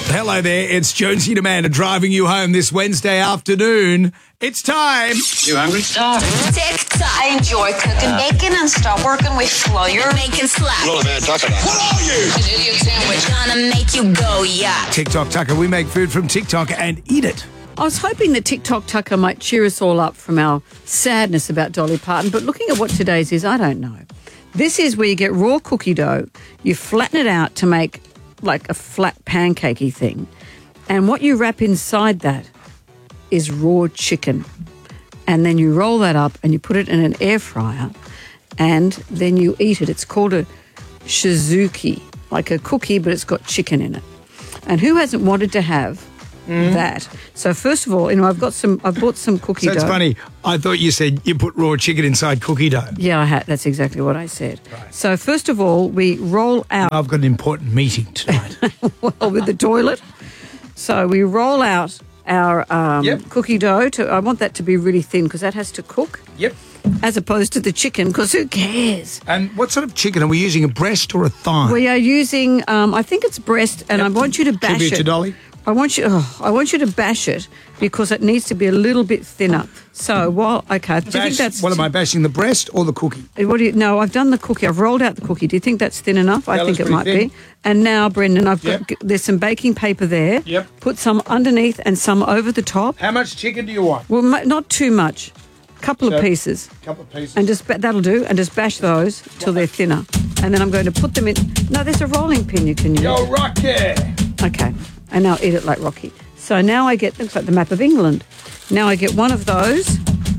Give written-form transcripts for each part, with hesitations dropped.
Hello there, it's Jonesy and Amanda driving you home this Wednesday afternoon. It's time. You hungry? TikTok. I enjoy cooking bacon and stop working with flour. Making slap. What are you? An Indian sandwich. Gonna make you go, yeah. TikTok Tucker, we make food from TikTok and eat it. I was hoping that TikTok Tucker might cheer us all up from our sadness about Dolly Parton, but looking at what today's is, I don't know. This is where you get raw cookie dough, you flatten it out to make like a flat pancakey thing, and what you wrap inside that is raw chicken. And then you roll that up and you put it in an air fryer and then you eat it. It's called a shizuki, like a cookie, but it's got chicken in it. And who hasn't wanted to have that? So first of all, I've bought some cookie dough. So it's funny, I thought you said you put raw chicken inside cookie dough. Yeah, I had. That's exactly what I said. Right. So first of all, we roll out. I've got an important meeting tonight. Well, with the toilet. So we roll out our cookie dough. I want that to be really thin because that has to cook. Yep. As opposed to the chicken, because who cares? And what sort of chicken? Are we using, a breast or a thigh? We are using, I think it's breast, and I want you to bash Tribute it. to Dolly. I want you to bash it because it needs to be a little bit thinner. So, okay. Do you think that's... What am I bashing, the breast or the cookie? No, I've done the cookie. I've rolled out the cookie. Do you think that's thin enough? I think it might be. And now, Brendan, there's some baking paper there. Yep. Put some underneath and some over the top. How much chicken do you want? Well, not too much. Couple of pieces. And that'll do. And just bash those till they're thinner. And then I'm going to put them in... No, there's a rolling pin you can use. Yo, Rocky! Okay. And now eat it like Rocky. So now I get, looks like the map of England. Now I get one of those.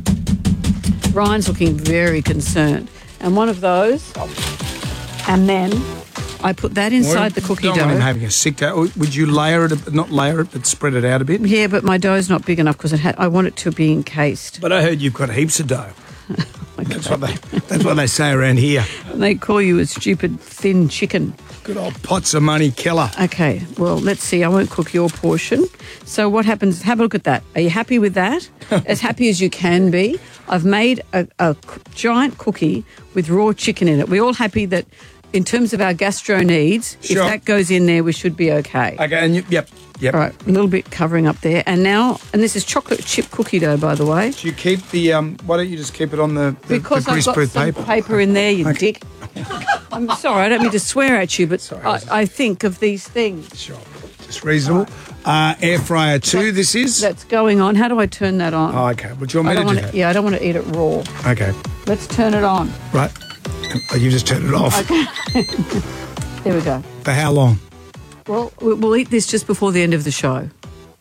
Ryan's looking very concerned. And one of those. And then I put that inside the cookie dough. Don't want him having a sick day. Would you layer it, not layer it, but spread it out a bit? Yeah, but my dough's not big enough because I want it to be encased. But I heard you've got heaps of dough. That's what they say around here. They call you a stupid thin chicken. Good old pots of money killer. Okay, well, let's see. I won't cook your portion. So what happens? Have a look at that. Are you happy with that? As happy as you can be. I've made a giant cookie with raw chicken in it. We're all happy that in terms of our gastro needs, if that goes in there, we should be okay. Okay, and yep. All right, a little bit covering up there. And now, this is chocolate chip cookie dough, by the way. Do you keep the, why don't you just keep it on the because I've got some paper in there, you dick. I'm sorry, I don't mean to swear at you, but I think of these things. Sure, just reasonable. Air fryer 2, this is? That's going on. How do I turn that on? Oh, okay. What do you want me to do that? Yeah, I don't want to eat it raw. Okay. Let's turn it on. Right. Oh, you just turned it off. Okay. There we go. For how long? Well, we'll eat this just before the end of the show.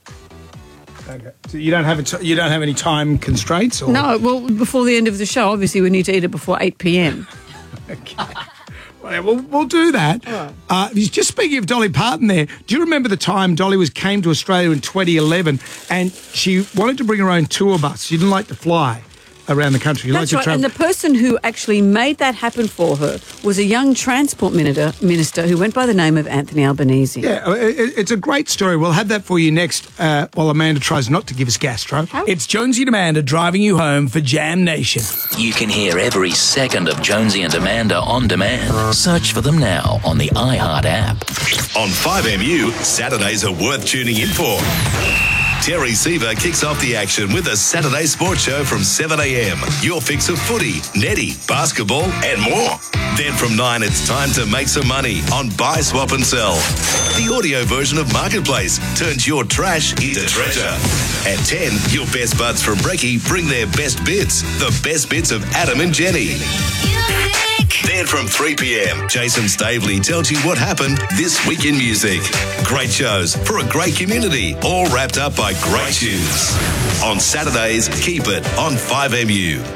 Okay. So you don't have any time constraints, or? No. Well, before the end of the show, obviously we need to eat it before 8 p.m. Okay. Right, we'll do that. Right. Just speaking of Dolly Parton there, do you remember the time Dolly came to Australia in 2011 and she wanted to bring her own tour bus? She didn't like to fly around the country. That's right, and the person who actually made that happen for her was a young transport minister who went by the name of Anthony Albanese. Yeah, it's a great story. We'll have that for you next while Amanda tries not to give us gastro. It's Jonesy and Amanda driving you home for Jam Nation. You can hear every second of Jonesy and Amanda on demand. Search for them now on the iHeart app. On 5MU, Saturdays are worth tuning in for. Terry Seaver kicks off the action with a Saturday sports show from 7 a.m. Your fix of footy, netty, basketball and more. Then from 9, it's time to make some money on Buy, Swap and Sell. The audio version of Marketplace turns your trash into treasure. At 10, your best buds from Brekkie bring their best bits. The best bits of Adam and Jenny. Then from 3 p.m, Jason Stavely tells you what happened this week in music. Great shows for a great community, all wrapped up by great tunes. On Saturdays, keep it on 5MU.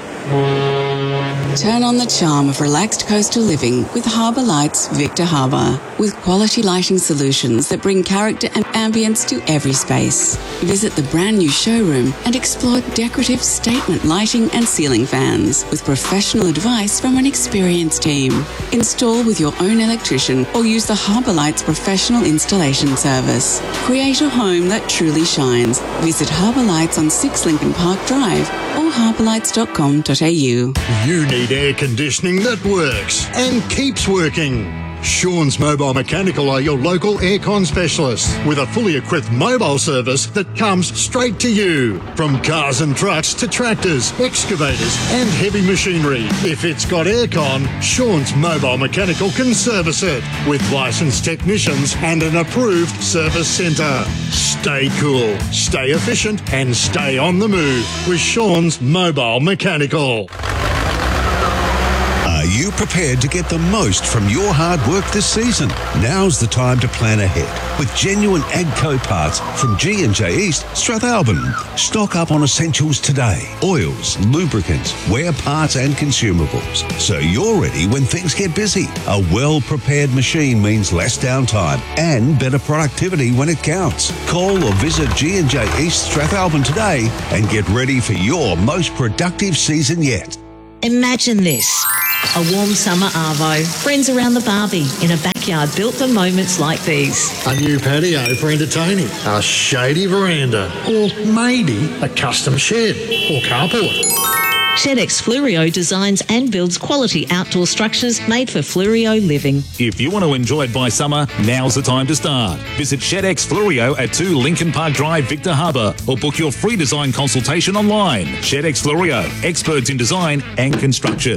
Turn on the charm of relaxed coastal living with Harbour Lights Victor Harbour. With quality lighting solutions that bring character and ambience to every space. Visit the brand new showroom and explore decorative statement lighting and ceiling fans with professional advice from an experienced team. Install with your own electrician or use the Harbour Lights professional installation service. Create a home that truly shines. Visit Harbour Lights on 6 Lincoln Park Drive or harbourlights.com.au. You need air conditioning that works and keeps working. Sean's Mobile Mechanical are your local aircon specialists with a fully equipped mobile service that comes straight to you. From cars and trucks to tractors, excavators and heavy machinery. If it's got aircon, Sean's Mobile Mechanical can service it with licensed technicians and an approved service centre. Stay cool, stay efficient and stay on the move with Sean's Mobile Mechanical. Are you prepared to get the most from your hard work this season? Now's the time to plan ahead with genuine Agco parts from G&J East, Strathalbyn. Stock up on essentials today. Oils, lubricants, wear parts and consumables. So you're ready when things get busy. A well-prepared machine means less downtime and better productivity when it counts. Call or visit G&J East, Strathalbyn today and get ready for your most productive season yet. Imagine this. A warm summer arvo, friends around the barbie, in a backyard built for moments like these. A new patio for entertaining, a shady veranda, or maybe a custom shed or carport. ShedX Flurio designs and builds quality outdoor structures made for Flurio living. If you want to enjoy it by summer, now's the time to start. Visit ShedX Flurio at 2 Lincoln Park Drive, Victor Harbour, or book your free design consultation online. ShedX Flurio, experts in design and construction.